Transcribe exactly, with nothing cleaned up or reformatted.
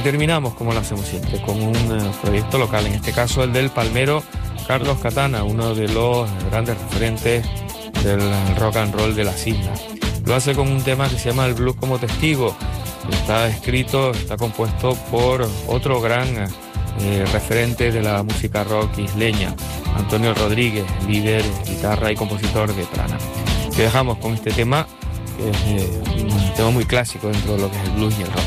terminamos, como lo hacemos siempre, con un uh, proyecto local, en este caso el del palmero Carlos Catana, uno de los grandes referentes del rock and roll de las islas. Lo hace con un tema que se llama El Blues como Testigo. Está escrito, está compuesto por otro gran eh, referente de la música rock isleña, Antonio Rodríguez, líder, guitarra y compositor de Prana. Te dejamos con este tema, que es eh, un tema muy clásico dentro de lo que es el blues y el rock.